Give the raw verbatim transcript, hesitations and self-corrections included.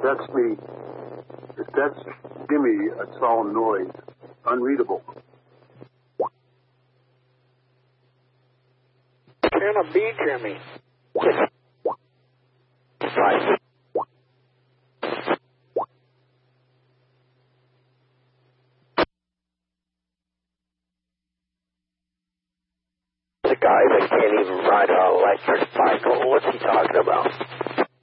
That's me. That's Jimmy, a solemn noise. Unreadable. Can it be Jimmy? Right. The guy that can't even ride an electric cycle. What's he talking about?